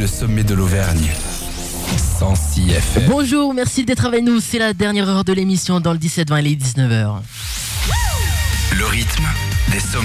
le sommet de l'Auvergne. 106 FM. Bonjour, merci d'être avec nous. C'est la dernière heure de l'émission dans le 17-20 et les 19h. Le rythme des sommets.